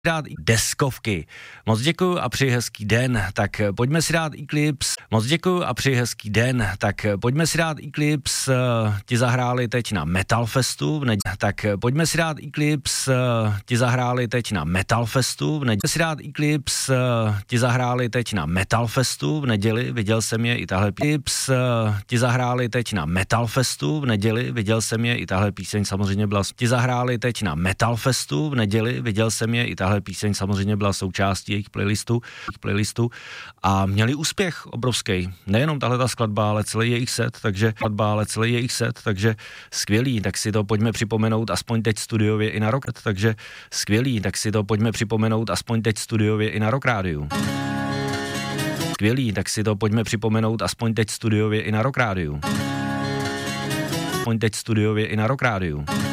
dát deskovky. Moc děkuju a přeji hezký den. Tak pojďme si dát Eclipse. Moc děkuju a přeji hezký den. Tak pojďme si dát Eclipse. Ti zahráli teď na Metal Festu. Tak pojďme si dát Eclipse. Ti zahráli teď na Metal Festu. Si dát Eclipse. Ti zahráli teď na Metal Festu v neděli. Viděl jsem je i tahle Eclipse. Ti zahráli teď na Metal Festu v neděli. Viděl jsem je i tahle píseň samozřejmě byla. Ti zahráli teď na Metal Festu v neděli. Viděl jsem je i tahle píseň samozřejmě byla součástí jejich playlistu a měli úspěch obrovský. Nejenom tahle ta skladba, ale celý jejich set, takže skvělý, tak si to pojďme připomenout aspoň teď studiově i na Rock Rádiu. Skvělý, tak si to pojďme připomenout aspoň teď studiově i na Rock Rádiu.